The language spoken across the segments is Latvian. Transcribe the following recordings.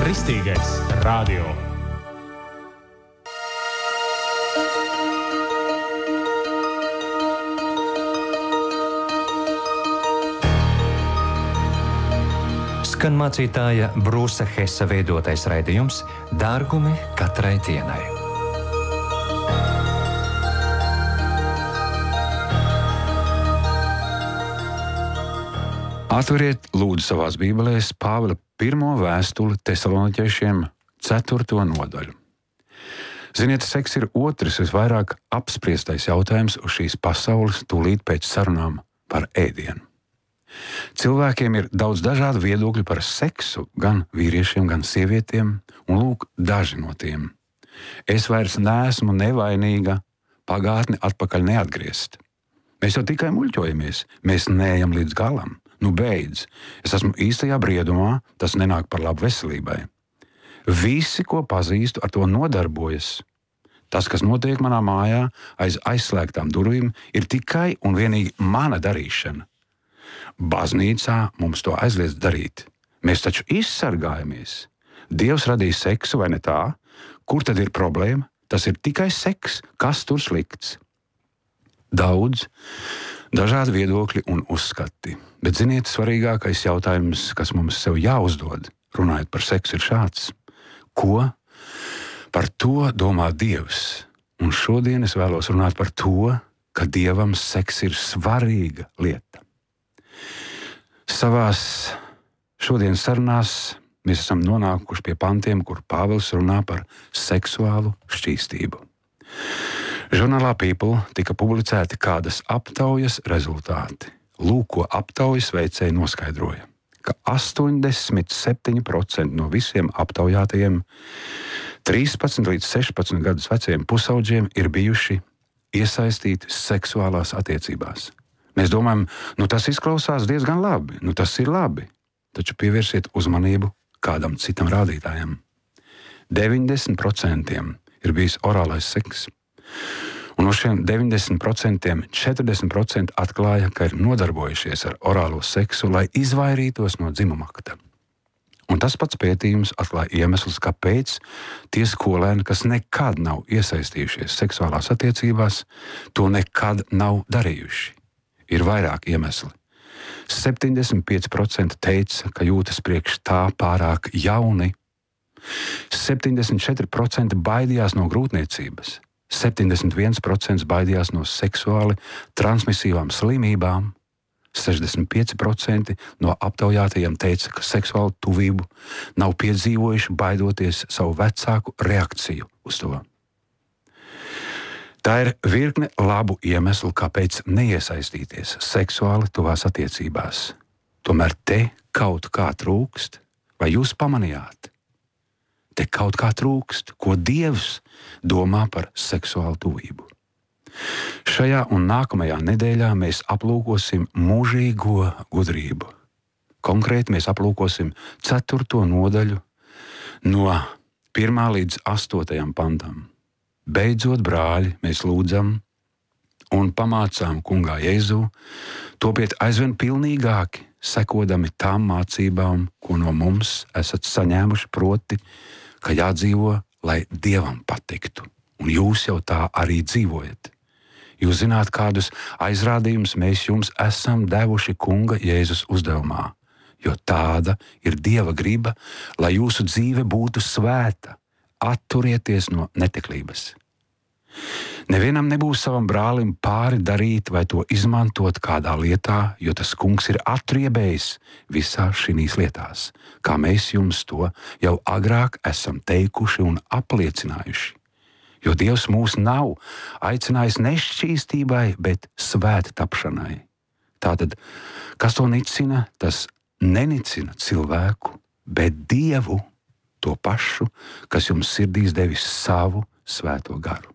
Kristīgais radio. Skan mācītāja Brūsa Hesa veidotais raidījums Dārgumi katrai dienai. Atveriet lūdzu savās bībelēs Pāvila 1. vēstuli Tesaloniķiešiem 4. nodaļu. Ziniet, seks ir otrs visvairāk apspriestais jautājums uz šīs pasaules tūlīt pēc sarunām par ēdienu. Cilvēkiem ir daudz dažādu viedokļu par seksu, gan vīriešiem, gan sievietēm, un lūk, daži no tiem. Es vairs neesmu nevainīga, pagātni atpakaļ neatgriezt. Mēs jau tikai muļķojamies, mēs neejam līdz galam. Nu beidz, es esmu īstajā briedumā, tas nenāk par labu veselībai. Visi, ko pazīstu, ar to nodarbojas. Tas, kas notiek manā mājā aiz aizslēgtām durvīm, ir tikai un vienīgi mana darīšana. Baznīcā mums to aizliedz darīt. Mēs taču izsargājamies. Dievs radīja seksu, vai ne tā? Kur tad ir problēma? Tas ir tikai seks. Kas tur slikts? Daudz, dažādi viedokļi un uzskati. Bet, ziniet, svarīgākais jautājums, kas mums sev jāuzdod, runājot par seksu, ir šāds. Ko par to domā Dievs? Un šodien es vēlos runāt par to, ka Dievam seks ir svarīga lieta. Savās šodienas sarunās mēs esam nonākuši pie pantiem, kur Pāvils runā par seksuālu šķīstību. Žurnālā People tika publicēti kādas aptaujas rezultāti. Lūk, ko aptaujas veicēji noskaidroja, ka 87% no visiem aptaujātajiem 13 līdz 16 gadus veciem pusaudžiem ir bijuši iesaistīti seksuālās attiecībās. Mēs domājam, tas izklausās diezgan labi, tas ir labi, taču pievērsiet uzmanību kādam citam rādītājam. 90% ir bijis orālais seks, un no šiem 90% 40% atklāja, ka ir nodarbojušies ar orālo seksu, lai izvairītos no dzimumakta. Un tas pats pētījums atklāja iemeslus, kāpēc tie skolēni, kas nekad nav iesaistījušies seksuālās attiecībās, to nekad nav darījuši. Ir vairāk iemesli. 75% teica, ka jūtas priekš tā pārāk jauni. 74% baidījās no grūtniecības. 71% baidījās no seksuāli transmisīvām slimībām. 65% no aptaujātajiem teica, ka seksuālu tuvību nav piedzīvojuši, baidoties savu vecāku reakciju uz to. Tā ir virkne labu iemeslu, kāpēc neiesaistīties seksuāli tuvās attiecībās. Tomēr te kaut kā trūkst, vai jūs pamanījāt? Te kaut kā trūkst, ko Dievs domā par seksuālu tuvību. Šajā un nākamajā nedēļā mēs aplūkosim mūžīgo gudrību. Konkrēti mēs aplūkosim 4. nodaļu no 1. līdz 8. pantam. Beidzot, brāļi, mēs lūdzam un pamācām kungā Jēzu, topiet aizvien pilnīgāki, sekodami tām mācībām, ko no mums esat saņēmuši, proti, ka jādzīvo, lai Dievam patiktu, un jūs jau tā arī dzīvojat. Jūs zināt, kādus aizrādījumus mēs jums esam devuši kunga Jēzus uzdevumā, jo tāda ir Dieva griba, lai jūsu dzīve būtu svēta. Atturieties no neteklības. Nevienam nebūs savam brālim pāri darīt vai to izmantot kādā lietā, jo tas kungs ir atriebējis visās šīs lietās, kā mēs jums to jau agrāk esam teikuši un apliecinājuši. Jo Dievs mūs nav aicinājis nešķīstībai, bet svēta tapšanai. Tātad, kas to nicina, tas nenicina cilvēku, bet Dievu, to pašu, kas jums sirdīs devis savu svēto garu.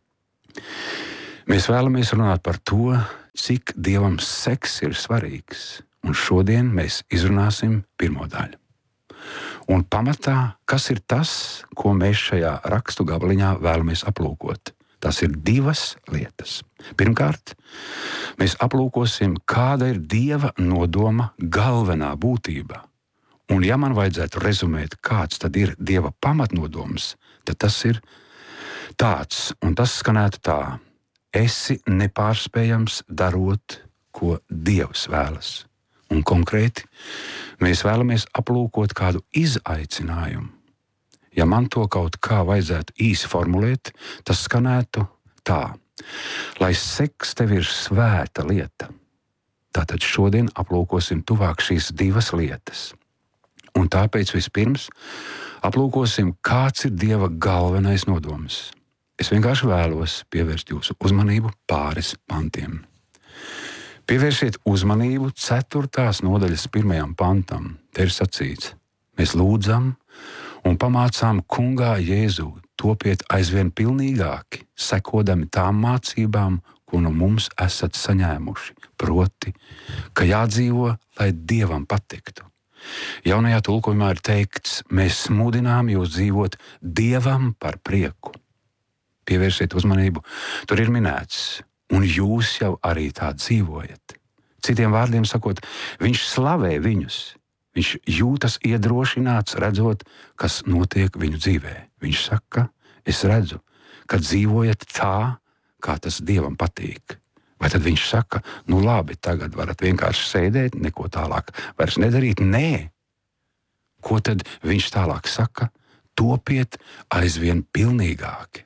Mēs vēlamies runāt par to, cik Dievam seks ir svarīgs, un šodien mēs izrunāsim 1. daļu. Un pamatā, kas ir tas, ko mēs šajā rakstu gabaliņā vēlamies aplūkot? Tas ir 2 lietas. Pirmkārt, mēs aplūkosim, kāda ir Dieva nodoma galvenā būtība. Un ja man vajadzētu rezumēt, kāds tad ir Dieva pamatnodoms, tad tas ir tāds, un tas skanētu tā: esi nepārspējams darot, ko Dievs vēlas. Un konkrēti, mēs vēlamies aplūkot kādu izaicinājumu. Ja man to kaut kā vajadzētu īsi formulēt, tas skanētu tā: lai seks tev ir svēta lieta. Tātad šodien aplūkosim tuvāk šīs divas lietas. Un tāpēc vispirms aplūkosim, kāds ir Dieva galvenais nodoms. Es vienkārši vēlos pievērst jūsu uzmanību pāris pantiem. Pievērsiet uzmanību 4. nodaļas 1. pantam. Te ir sacīts: mēs lūdzam un pamācām Kungā Jēzu topiet aizvien pilnīgāki, sekodami tām mācībām, ko no mums esat saņēmuši, proti, ka jādzīvo, lai Dievam patiktu. Jaunajā tulkojumā ir teikts: mēs mudinām jūs dzīvot Dievam par prieku. Pievērsiet uzmanību, tur ir minēts: un jūs jau arī tā dzīvojat. Citiem vārdiem sakot, viņš slavē viņus. Viņš jūtas iedrošināts, redzot, kas notiek viņu dzīvē. Viņš saka: es redzu, ka dzīvojat tā, kā tas Dievam patīk. Vai tad viņš saka: nu labi, tagad varat vienkārši sēdēt, neko tālāk vairs nedarīt? Nē. Ko tad viņš tālāk saka? Topiet aizvien pilnīgāki.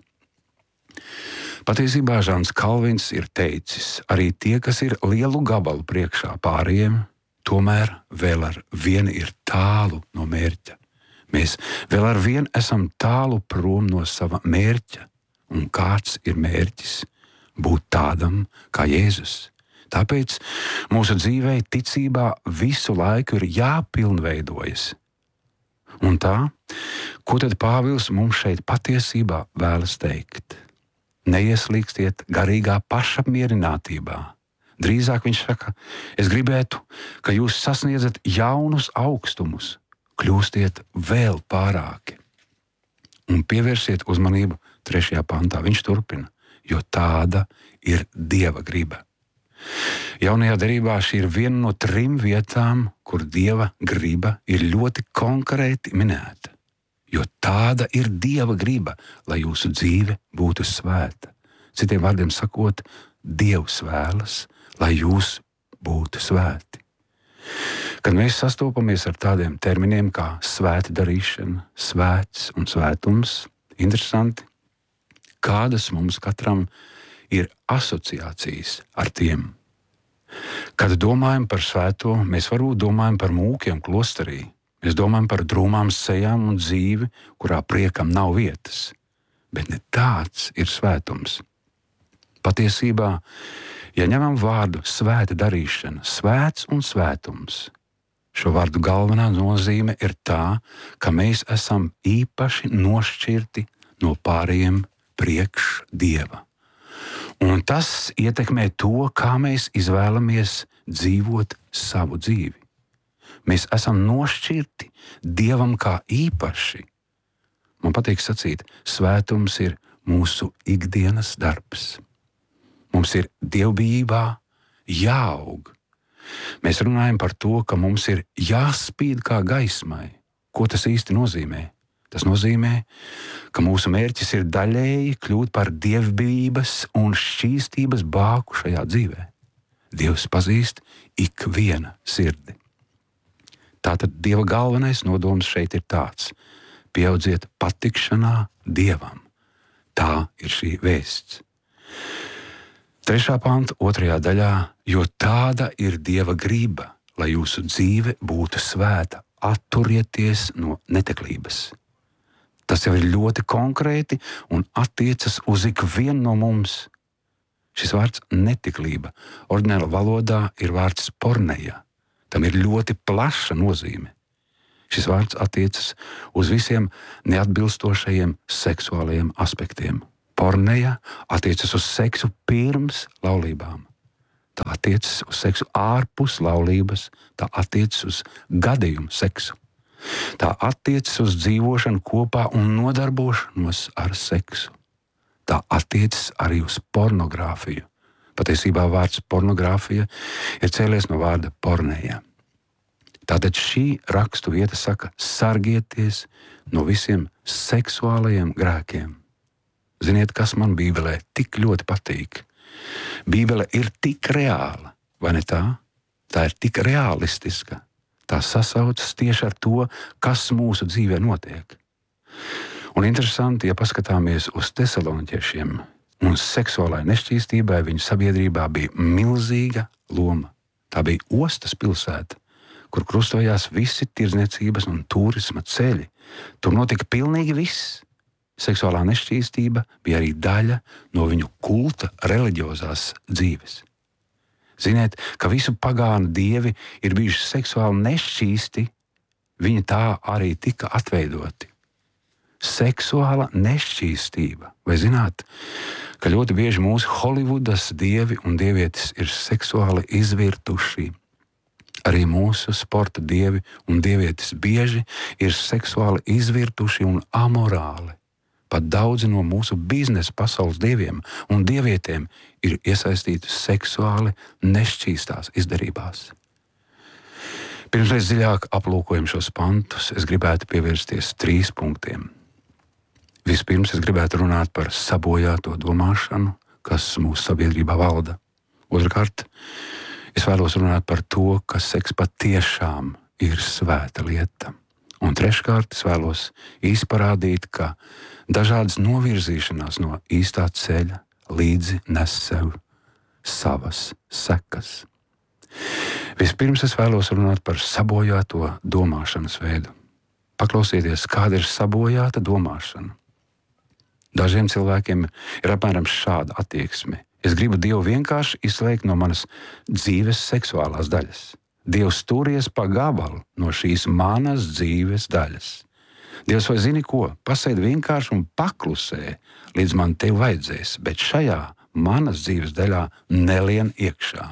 Patiesībā Žans Kalvins ir teicis: arī tie, kas ir lielu gabalu priekšā pārējiem, tomēr vēl ar vienu ir tālu no mērķa. Mēs vēl ar vienu esam tālu prom no sava mērķa. Un kāds ir mērķis? Būt tādam kā Jēzus. Tāpēc mūsu dzīvē ticībā visu laiku ir jāpilnveidojas. Un tā, ko tad Pāvils mums šeit patiesībā vēlas teikt? Neieslīgstiet garīgā pašapmierinātībā. Drīzāk viņš saka: es gribētu, ka jūs sasniedzat jaunus augstumus, kļūstiet vēl pārāki. Un pievērsiet uzmanību 3. pantā. Viņš turpina: jo tāda ir Dieva griba. Jaunajā derībā šī ir viena no 3 vietām, kur Dieva griba ir ļoti konkrēti minēta. Jo tāda ir Dieva griba, lai jūsu dzīve būtu svēta. Citiem vārdiem sakot, Dievs vēlas, lai jūs būtu svēti. Kad mēs sastopamies ar tādiem terminiem kā svēta darīšana, svēts un svētums, interesanti, kādas mums katram ir asociācijas ar tiem. Kad domājam par svēto, mēs varbūt domājam par mūkiem klosterī. Mēs domājam par drūmām sejām un dzīvi, kurā priekam nav vietas. Bet ne tāds ir svētums. Patiesībā, ja ņemam vārdu svēta darīšana, svēts un svētums, šo vārdu galvenā nozīme ir tā, ka mēs esam īpaši nošķirti no pārējiem priekš Dieva. Un tas ietekmē to, kā mēs izvēlamies dzīvot savu dzīvi. Mēs esam nošķirti Dievam kā īpaši. Man patīk sacīt, svētums ir mūsu ikdienas darbs. Mums ir dievbijībā jāaug. Mēs runājam par to, ka mums ir jāspīd kā gaismai. Ko tas īsti nozīmē? Tas nozīmē, ka mūsu mērķis ir daļēji kļūt par dievbijības un šķīstības bāku šajā dzīvē. Dievs pazīst ikviena sirdi. Tātad Dieva galvenais nodoms šeit ir tāds: pieaudziet patikšanā Dievam. Tā ir šī vēsts. 3. panta 2. daļā: jo tāda ir Dieva griba, lai jūsu dzīve būtu svēta, atturieties no neteklības. Tas jau ir ļoti konkrēti un attiecas uz ikvienu no mums. Šis vārds neteklība oriģinālā valodā ir vārds porneja. Tam ir ļoti plaša nozīme. Šis vārds attiecas uz visiem neatbilstošajiem seksuālajiem aspektiem. Porneja attiecas uz seksu pirms laulībām. Tā attiecas uz seksu ārpus laulības, tā attiecas uz gadījumu seksu. Tā attiecas uz dzīvošanu kopā un nodarbošanos ar seksu. Tā attiecas arī uz pornogrāfiju. Patiesībā vārds pornogrāfija ir cēlies no vārda porneja. Tātad šī rakstu vieta saka, sargieties no visiem seksuālajiem grēkiem. Ziniet, kas man Bībelē tik ļoti patīk? Bībele ir tik reāla, vai ne tā? Tā ir tik realistiska. Tā sasaucas tieši ar to, kas mūsu dzīvē notiek. Un interesanti, ja paskatāmies uz tesaloniķiešiem, un seksuālai nešķīstībai viņu sabiedrībā bija milzīga loma. Tā bija ostas pilsēta, kur krustojās visi tirdzniecības un turisma ceļi. Tur notika pilnīgi viss. Seksuālā nešķīstība bija arī daļa no viņu kulta reliģiozās dzīves. Ziniet, ka visu pagānu dievi ir bijuši seksuāli nešķīsti, viņi tā arī tika atveidoti. Seksuāla nešķīstība. Vai zināt, ka ļoti bieži mūsu Holivudas dievi un dievietes ir seksuāli izvirtuši? Arī mūsu sporta dievi un dievietes bieži ir seksuāli izvirtuši un amorāli. Pat daudzi no mūsu biznesa pasaules dieviem un dievietēm ir iesaistīti seksuāli nešķīstās izdarībās. Pirms mēs dziļāk aplūkojam šos pantus, es gribētu pievērsties 3 punktiem. Vispirms es gribētu runāt par sabojāto domāšanu, kas mūsu sabiedrībā valda. Otrkārt, es vēlos runāt par to, ka seks patiešām ir svēta lieta. Un treškārt, es vēlos izparādīt, ka dažādas novirzīšanās no īstā ceļa līdzi nes sev savas sekas. Vispirms es vēlos runāt par sabojāto domāšanas veidu. Paklausieties, kāda ir sabojāta domāšana. Dažiem cilvēkiem ir apmēram šāda attieksme. Es gribu Dievu vienkārši izslēgt no manas dzīves seksuālās daļas. Dievs turies pa gabalu no šīs manas dzīves daļas. Dievs vai zini ko? Pasēd vienkārši un paklusē, līdz man tev vajadzēs, bet šajā manas dzīves daļā nelien iekšā.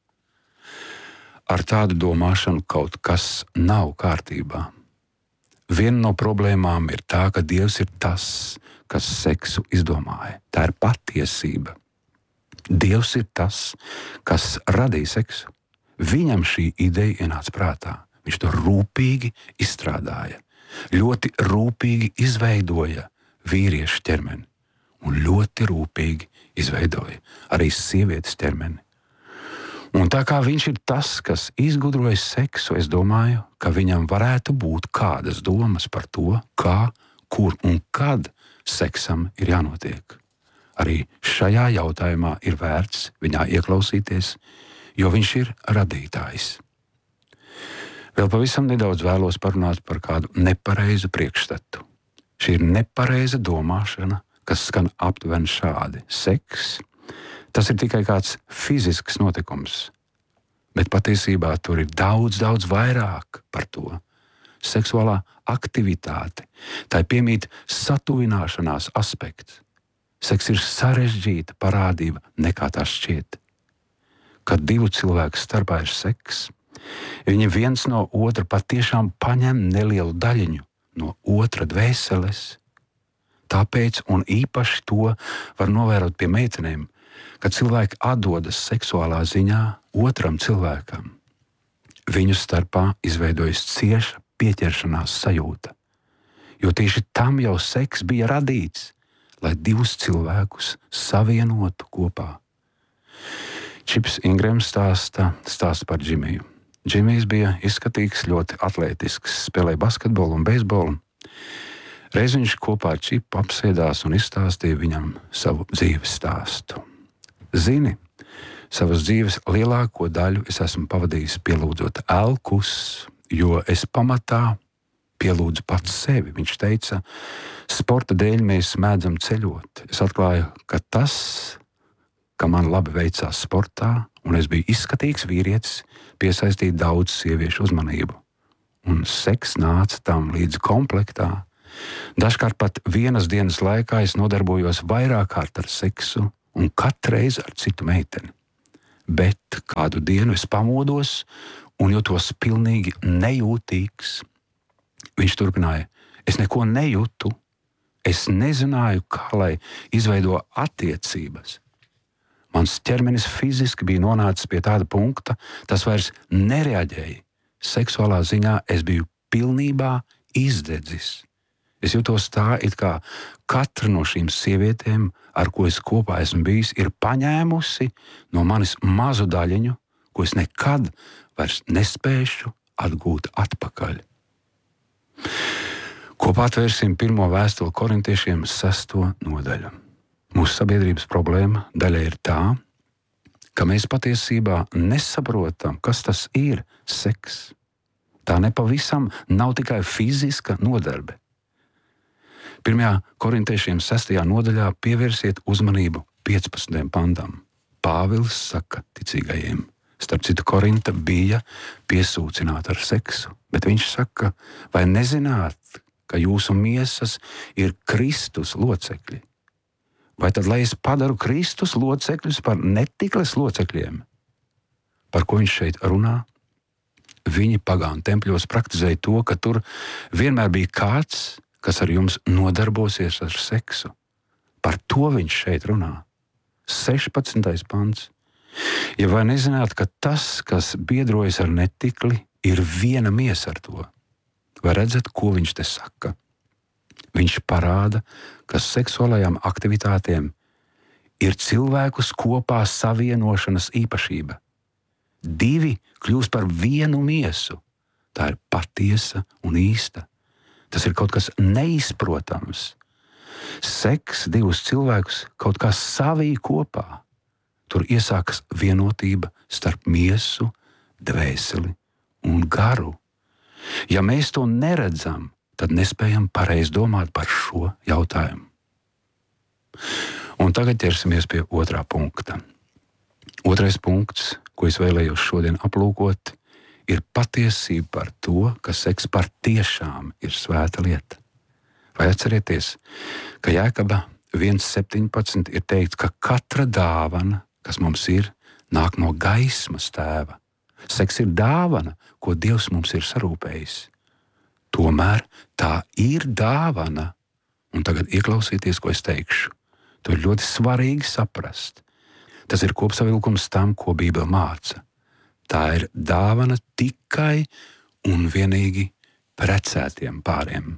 Ar tādu domāšanu kaut kas nav kārtībā. Viena no problēmām ir tā, ka Dievs ir tas, kas seksu izdomāja. Tā ir patiesība. Dievs ir tas, kas radīja seksu. Viņam šī ideja ienāca prātā. Viņš to rūpīgi izstrādāja. Ļoti rūpīgi izveidoja vīriešu ķermeni. Un ļoti rūpīgi izveidoja arī sievietes ķermeni. Un tā kā viņš ir tas, kas izgudroja seksu, es domāju, ka viņam varētu būt kādas domas par to, kā, kur un kad seksam ir jānotiek. Arī šajā jautājumā ir vērts viņā ieklausīties, jo viņš ir radītājs. Vēl pavisam nedaudz vēlos parunāt par kādu nepareizu priekšstatu. Šī ir nepareiza domāšana, kas skan aptuveni šādi. Seks, tas ir tikai kāds fizisks notikums, bet patiesībā tur ir daudz, daudz vairāk par to. Seksuālā aktivitāte, tai piemīt satuvināšanās aspekts. Seks ir sarežģīta parādība nekā tā šķiet. Kad 2 cilvēku starpā ir seks, viņi viens no otra patiešām paņem nelielu daļiņu no otra dvēseles. Tāpēc, un īpaši to var novērot pie meitenēm, kad cilvēki atdodas seksuālā ziņā otram cilvēkam. Viņu starpā izveidojas cieša pieķeršanās sajūta, jo tieši tam jau seks bija radīts, lai 2 cilvēkus savienotu kopā. Čips Ingrams stāsta par Džimiju. Džimijs bija izskatīgs, ļoti atletisks, spēlēja basketbolu un beisbolu. Reiz viņš kopā ar Čipu apsēdās un izstāstīja viņam savu dzīves stāstu. Zini, savas dzīves lielāko daļu es esmu pavadījis pielūdzot elkus, jo es pamatā pielūdzu pats sevi. Viņš teica, sporta dēļ mēs mēdzam ceļot. Es atklāju, ka tas, ka man labi veicās sportā, un es biju izskatīgs vīrietis, piesaistīja daudz sieviešu uzmanību. Un seks nāca tam līdz komplektā. Dažkārt pat vienas dienas laikā es nodarbojos vairāk kārt ar seksu un katreiz ar citu meiteni. Bet kādu dienu es pamodos un jutos pilnīgi nejūtīgs. Viņš turpināja, es neko nejūtu, es nezināju, kā lai izveido attiecības. Mans ķermenis fiziski bija nonācis pie tāda punkta, tas vairs nereaģēja. seksuālā ziņā es biju pilnībā izdedzis. Es jūtos tā, it kā katra no šīm sievietēm, ar ko es kopā esmu bijis, ir paņēmusi no manis mazu daļiņu, ko es nekad vairs nespēšu atgūt atpakaļ. Kopā atvērsim 1. vēstuli korintiešiem 6. nodaļu. Mūsu sabiedrības problēma daļai ir tā, ka mēs patiesībā nesaprotam, kas tas ir seks. Tā nepavisam nav tikai fiziska nodarbe. 1. korintiešiem 6. nodaļā pievērsiet uzmanību 15. pantam. Pāvils saka ticīgajiem. Starp citu, Korinta bija piesūcināta ar seksu, bet viņš saka, vai nezināt, ka jūsu miesas ir Kristus locekļi? Vai tad, lai es padaru Kristus locekļus par netikles locekļiem? Par ko viņš šeit runā? Viņi pagānu tempļos praktizēja to, ka tur vienmēr bija kāds, kas ar jums nodarbosies ar seksu. Par to viņš šeit runā. 16. pants. Ja vai nezināt, ka tas, kas biedrojas ar netikli, ir viena miesa ar to? Vai redzat, ko viņš te saka? Viņš parāda, ka seksuālajām aktivitātēm ir cilvēkus kopā savienošanas īpašība. Divi kļūst par vienu miesu. Tā ir patiesa un īsta. Tas ir kaut kas neizprotams. Seks divus cilvēkus kaut kā savij kopā. Tur iesākas vienotība starp miesu, dvēseli un garu. Ja mēs to neredzam, tad nespējam pareizi domāt par šo jautājumu. Un tagad ķersimies pie 2. punkta. 2. punkts, ko es vēlējos šodien aplūkot, ir patiesība par to, ka seks par tiešām ir svēta lieta. Vai atcerieties, ka Jēkaba 1.17 ir teikts, ka katra dāvana, kas mums ir, nāk no gaismas tēva. Seks ir dāvana, ko Dievs mums ir sarūpējis. Tomēr tā ir dāvana, un tagad ieklausieties, ko es teikšu. To ir ļoti svarīgi saprast. Tas ir kopsavilkums tam, ko Bībele māca. Tā ir dāvana tikai un vienīgi precētiem pāriem.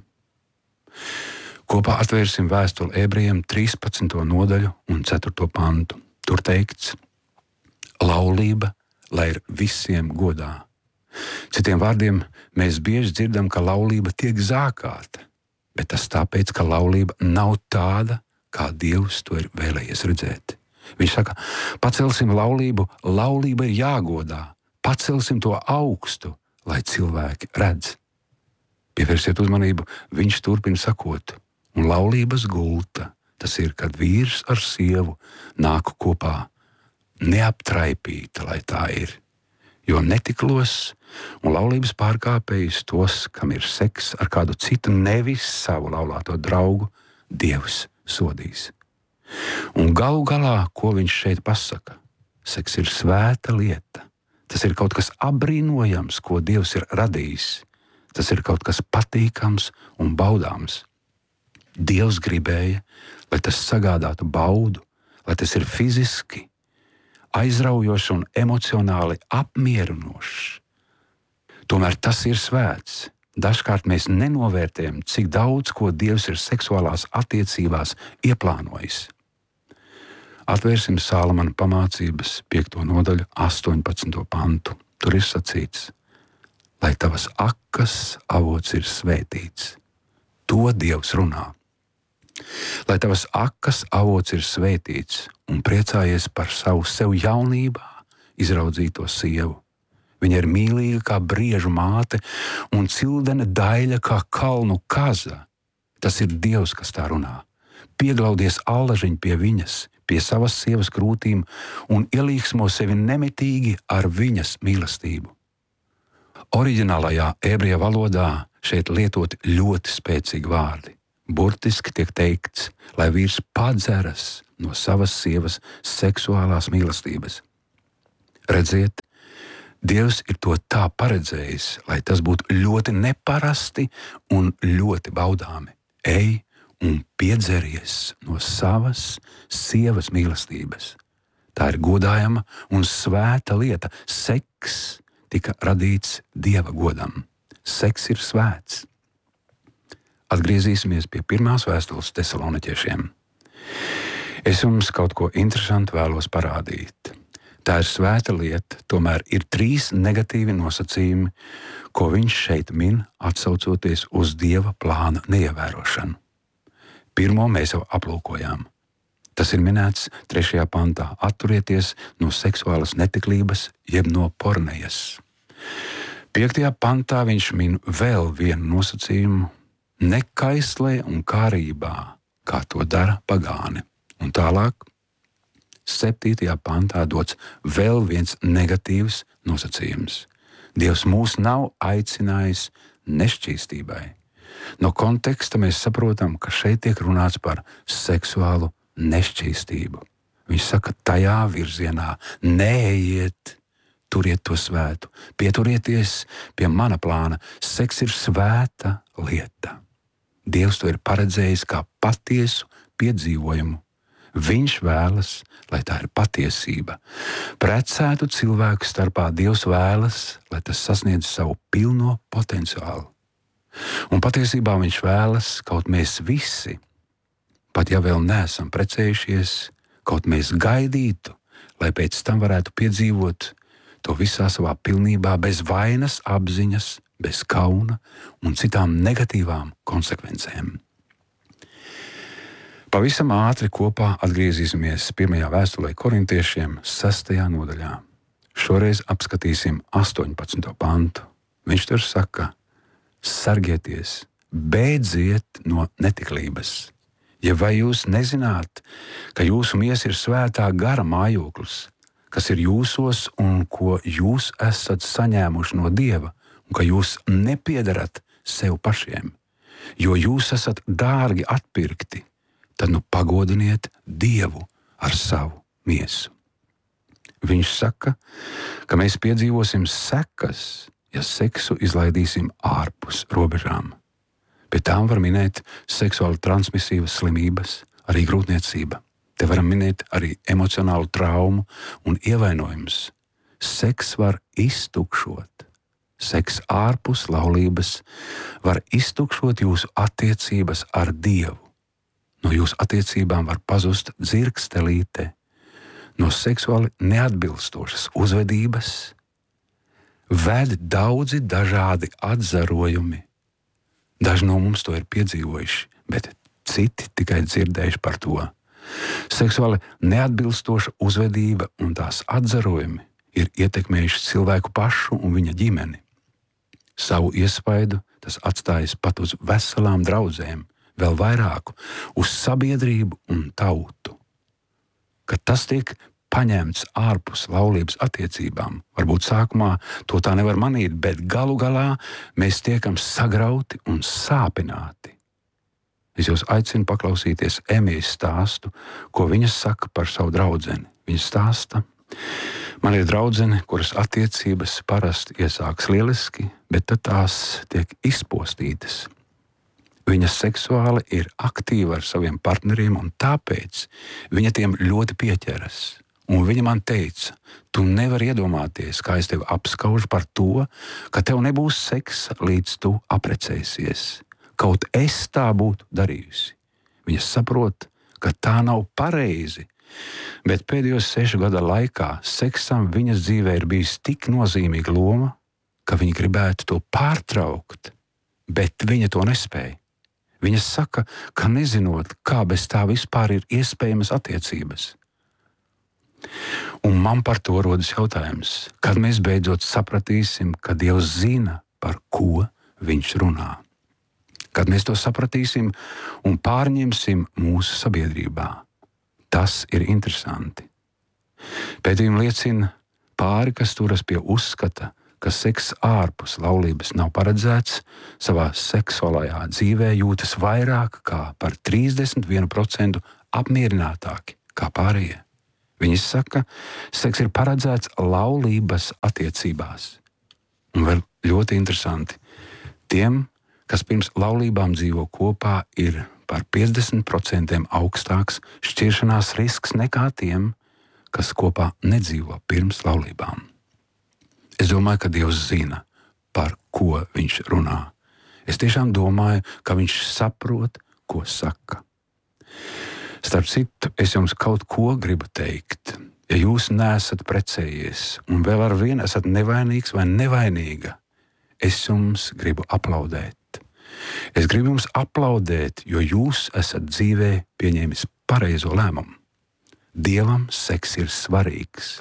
Kopā atvērsim vēstuli Ebrejiem 13. nodaļu un 4. pantu. Tur teikts, laulība, lai ir visiem godā. Citiem vārdiem, mēs bieži dzirdam, ka laulība tiek zākāta, bet tas tāpēc, ka laulība nav tāda, kā Dievs to ir vēlējies redzēt. Viņš saka, pacelsim laulību, laulība ir jāgodā, pacelsim to augstu, lai cilvēki redz. Pievērsiet uzmanību, viņš turpina sakot, un laulības gulta, tas ir, kad vīrs ar sievu nāk kopā, neaptraipīta, lai tā ir. Jo netiklos un laulības pārkāpējus tos, kam ir seks ar kādu citu, nevis savu laulāto draugu, Dievs sodīs. Un galu galā, ko viņš šeit pasaka? Seks ir svēta lieta. Tas ir kaut kas apbrīnojams, ko Dievs ir radījis. Tas ir kaut kas patīkams un baudāms. Dievs gribēja, lai tas sagādātu baudu, lai tas ir fiziski aizraujošs un emocionāli apmierinošs. Tomēr tas ir svēts. Dažkārt mēs nenovērtējam, cik daudz, ko Dievs ir seksuālās attiecībās ieplānojis. Atvērsim Sālamana pamācības 5. nodaļu 18. pantu. Tur ir sacīts, lai tavas akas avots ir svētīts. To Dievs runā. Lai tavas akas avots ir svētīts un priecājies par savu sev jaunībā izraudzīto sievu. Viņa ir mīlīga kā briežu māte un cildene daļa kā kalnu kaza. Tas ir Dievs, kas tā runā. Pieglaudies allažiņ pie viņas, pie savas sievas krūtīm un ielīgsmo sevi nemitīgi ar viņas mīlestību. Oriģinālajā ebreju valodā šeit lietot ļoti spēcīgi vārdi. Burtiski tiek teikts, lai vīrs padzeras no savas sievas seksuālās mīlestības. Redziet, Dievs ir to tā paredzējis, lai tas būtu ļoti neparasti un ļoti baudāmi. Ej un piedzeries no savas sievas mīlestības. Tā ir godājama un svēta lieta. Seks, tika radīts Dieva godam. Seks ir svēts. Atgriezīsimies pie pirmās vēstules Tesaloniķiešiem. Es jums kaut ko interesantu vēlos parādīt. Tā ir svēta lieta, tomēr ir 3 negatīvi nosacījumi, ko viņš šeit min, atsaucoties uz Dieva plāna neievērošanu. Pirmo mēs jau aplūkojām. Tas ir minēts 3. pantā. Atturieties no seksuālas netiklības, jeb no pornejas. 5. pantā viņš min vēl vienu nosacījumu - nekaislē un kārībā, kā to dara pagāni. Un tālāk 7. pantā dots vēl viens negatīvs nosacījums. Dievs mūs nav aicinājis nešķīstībai. No konteksta mēs saprotam, ka šeit tiek runāts par seksuālu nešķīstību. Viņš saka, tajā virzienā neejiet, turiet to svētu, pieturieties pie mana plāna. Seks ir svēta lieta. Dievs to ir paredzējis kā patiesu piedzīvojumu. Viņš vēlas, lai tā ir patiesība. Precētu cilvēku starpā Dievs vēlas, lai tas sasniedz savu pilno potenciālu. Un patiesībā viņš vēlas, kaut mēs visi, pat ja vēl neesam precējušies, kaut mēs gaidītu, lai pēc tam varētu piedzīvot to visā savā pilnībā, bez vainas apziņas, bez kauna un citām negatīvām konsekvencēm. Pavisam ātri kopā atgriezīsimies 1. vēstulē korintiešiem 6. nodaļā. Šoreiz apskatīsim 18. pantu. Viņš tur saka: sargieties, bēdziet no netiklības. Ja vai jūs nezināt, ka jūsu miesa ir svētā gara mājoklis, kas ir jūsos un ko jūs esat saņēmuši no Dieva, un ka jūs nepiedarat sev pašiem, jo jūs esat dārgi atpirkti, tad nu pagodiniet Dievu ar savu miesu. Viņš saka, ka mēs piedzīvosim sekas, ja seksu izlaidīsim ārpus robežām. Pie tām var minēt seksuāli transmisīvas slimības, arī grūtniecība. Te varam minēt arī emocionālu traumu un ievainojumus. Seks var iztukšot. Seks ārpus laulības var iztukšot jūsu attiecības ar Dievu. No jūsu attiecībām var pazust dzirkstelīte. No seksuāli neatbilstošas uzvedības ved daudzi dažādi atzarojumi. Daži no mums to ir piedzīvojuši, bet citi tikai dzirdējuši par to. Seksuāli neatbilstoša uzvedība un tās atzarojumi ir ietekmējuši cilvēku pašu un viņa ģimeni. Savu iespaidu tas atstājis pat uz veselām draudzēm, vēl vairāku uz sabiedrību un tautu. Kad tas tiek paņemts ārpus laulības attiecībām, varbūt sākumā to tā nevar manīt, bet galu galā mēs tiekam sagrauti un sāpināti. Es jūs aicinu paklausīties Emijas stāstu, ko viņa saka par savu draudzeni. Viņa stāsta: man ir draudzene, kuras attiecības parasti iesāks lieliski, bet tad tās tiek izpostītas. Viņa seksuāli ir aktīva ar saviem partneriem, un tāpēc viņa tiem ļoti pieķeras. Un viņa man teica: tu nevari iedomāties, kā es tevi apskaužu par to, ka tev nebūs seksa, līdz tu aprecēsies. Kaut es tā būtu darījusi. Viņa saprot, ka tā nav pareizi, bet pēdējos 6 gadu laikā seksam viņas dzīvē ir bijis tik nozīmīga loma, ka viņa gribētu to pārtraukt, bet viņa to nespēja. Viņa saka, ka nezinot, kā bez tā vispār ir iespējamas attiecības. Un man par to rodas jautājums, kad mēs beidzot sapratīsim, ka Dievs zina, par ko viņš runā. Kad mēs to sapratīsim un pārņemsim mūsu sabiedrībā. Tas ir interesanti. Pētījumi liecina, pāri, kas turas pie uzskata, ka seks ārpus laulības nav paredzēts, savā seksuālajā dzīvē jūtas vairāk kā par 31% apmierinātāki kā pārējie. Viņi saka, seks ir paredzēts laulības attiecībās. Un vēl ļoti interesanti, tiem, kas pirms laulībām dzīvo kopā, ir par 50% augstāks šķiršanās risks nekā tiem, kas kopā nedzīvo pirms laulībām. Es domāju, ka Dievs zina, par ko viņš runā. Es tiešām domāju, ka viņš saprot, ko saka. Starp citu, es jums kaut ko gribu teikt. Ja jūs neesat precējies un vēl ar vienu esat nevainīgs vai nevainīga, es jums gribu aplaudēt. Es gribu jums aplaudēt, jo jūs esat dzīvē pieņēmis pareizo lēmumu. Dievam seks ir svarīgs.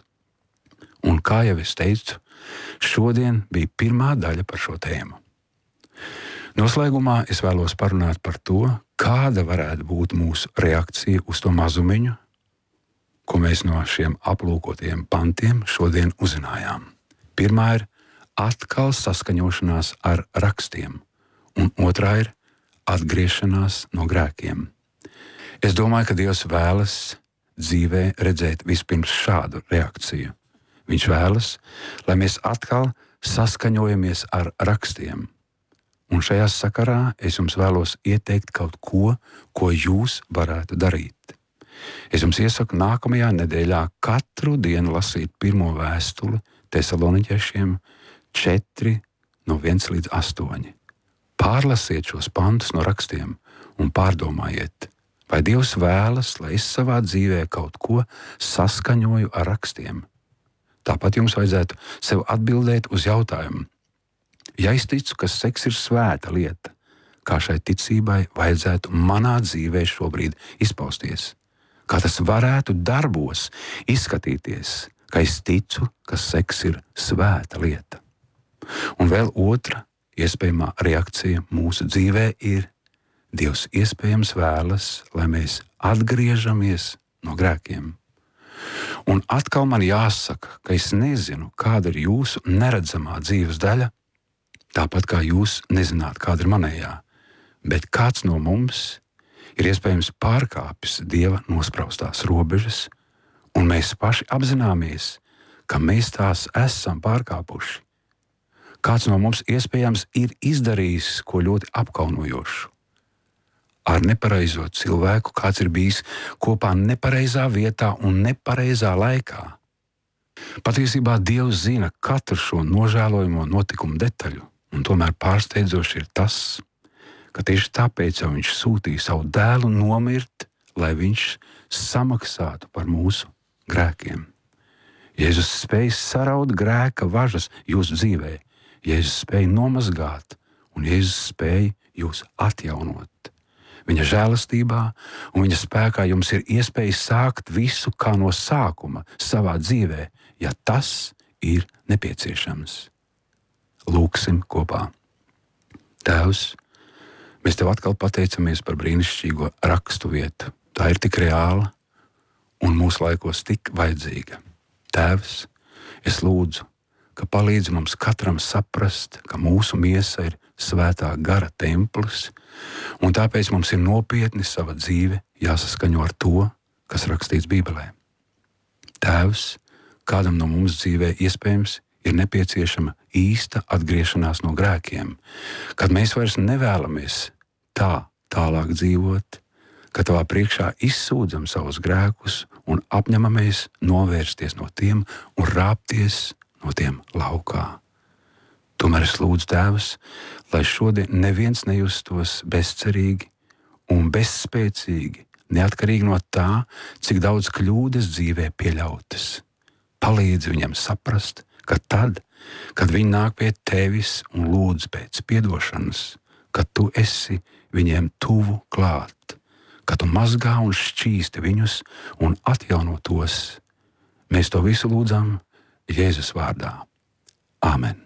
Un kā jau es teicu, šodien bija pirmā daļa par šo tēmu. Noslēgumā es vēlos parunāt par to, kāda varētu būt mūsu reakcija uz to mazumiņu, ko mēs no šiem aplūkotiem pantiem šodien uzzinājām. Pirmā ir atkal saskaņošanās ar rakstiem, un otrā ir atgriešanās no grēkiem. Es domāju, ka Dievs vēlas dzīvē redzēt vispirms šādu reakciju. Viņš vēlas, lai mēs atkal saskaņojamies ar rakstiem. Un šajā sakarā es jums vēlos ieteikt kaut ko, ko jūs varētu darīt. Es jums iesaku nākamajā nedēļā katru dienu lasīt pirmo vēstuli Tesaloniķiešiem 4, no 1 līdz 8. Pārlasiet šos pantus no rakstiem un pārdomājiet, vai Dievs vēlas, lai es savā dzīvē kaut ko saskaņoju ar rakstiem. Tāpat jums vajadzētu sev atbildēt uz jautājumu. Ja es ticu, ka seks ir svēta lieta, kā šai ticībai vajadzētu manā dzīvē šobrīd izpausties? Kā tas varētu darbos izskatīties, ka es ticu, ka seks ir svēta lieta? Un vēl otra iespējamā reakcija mūsu dzīvē ir: Dievs iespējams vēlas, lai mēs atgriežamies no grēkiem. Un atkal man jāsaka, ka es nezinu, kāda ir jūsu neredzamā dzīves daļa, tāpat kā jūs nezināt, kāda ir manējā, bet kāds no mums ir iespējams pārkāpis Dieva nospraustās robežas, un mēs paši apzināmies, ka mēs tās esam pārkāpuši. Kāds no mums iespējams ir izdarījis ko ļoti apkaunojošu. Ar nepareizo cilvēku kāds ir bijis kopā nepareizā vietā un nepareizā laikā. Patiesībā Dievs zina katru šo nožēlojamo notikumu detaļu, un tomēr pārsteidzoši ir tas, ka tieši tāpēc jau viņš sūtīja savu dēlu nomirt, lai viņš samaksātu par mūsu grēkiem. Jēzus spēja saraut grēka važas jūsu dzīvē, Jēzus spēja nomazgāt, un Jēzus spēja jūs atjaunot. Viņa žēlastībā un viņa spēkā jums ir iespēja sākt visu kā no sākuma savā dzīvē, ja tas ir nepieciešams. Lūksim kopā. Tēvs, mēs Tev atkal pateicamies par brīnišķīgo rakstu vietu. Tā ir tik reāla un mūsu laikos tik vajadzīga. Tēvs, es lūdzu, ka palīdzi mums katram saprast, ka mūsu miesa ir svētā gara templis, un tāpēc mums ir nopietni sava dzīve jāsaskaņo ar to, kas rakstīts Bībelē. Tēvs, kādam no mums dzīvē iespējams ir nepieciešama īsta atgriešanās no grēkiem, kad mēs vairs nevēlamies tā tālāk dzīvot, ka Tavā priekšā izsūdzam savus grēkus un apņemamies novērsties no tiem un rāpties no tiem laukā. Tomēr es lūdzu, Tēvs, lai šodien neviens nejustos bezcerīgi un bezspēcīgi, neatkarīgi no tā, cik daudz kļūdas dzīvē pieļautas. Palīdzi viņam saprast, ka tad, kad viņi nāk pie Tevis un lūdz pēc piedošanas, ka Tu esi viņiem tuvu klāt, ka Tu mazgā un šķīsti viņus un atjauno tos. Mēs to visu lūdzam Jēzus vārdā. Āmen.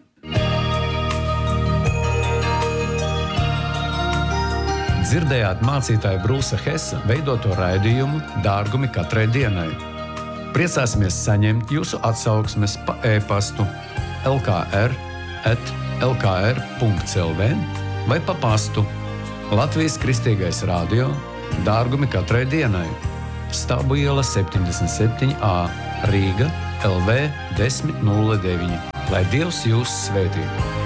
Dzirdējāt mācītāja Brūsa Hesa veidoto raidījumu Dārgumi katrai dienai. Priecāsimies saņemt jūsu atsauksmes pa e-pastu lkr@lkr.lv vai pa pastu Latvijas Kristīgais radio Dārgumi katrai dienai, Stabu iela 77A, Rīga, LV 1009. Lai Dievs jūs svētī!